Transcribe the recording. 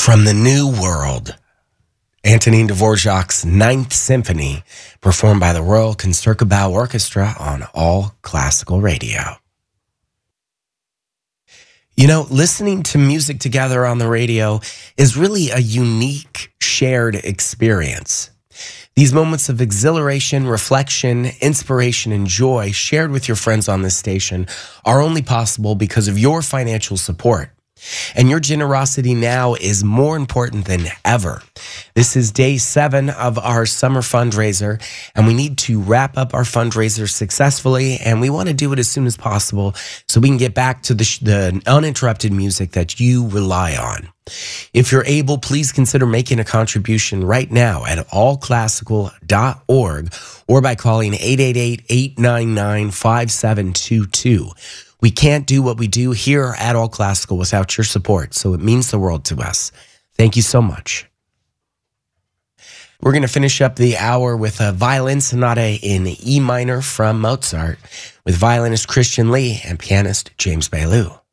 From the New World, Antonin Dvorak's Ninth Symphony, performed by the Royal Concertgebouw Orchestra on All Classical Radio. You know, listening to music together on the radio is really a unique shared experience. These moments of exhilaration, reflection, inspiration, and joy shared with your friends on this station are only possible because of your financial support. And your generosity now is more important than ever. This is day 7 of our summer fundraiser, and we need to wrap up our fundraiser successfully, and we want to do it as soon as possible so we can get back to the uninterrupted music that you rely on. If you're able, please consider making a contribution right now at allclassical.org or by calling 888-899-5722. We can't do what we do here at All Classical without your support, so it means the world to us. Thank you so much. We're going to finish up the hour with a violin sonata in E minor from Mozart with violinist Christian Lee and pianist James Bailu.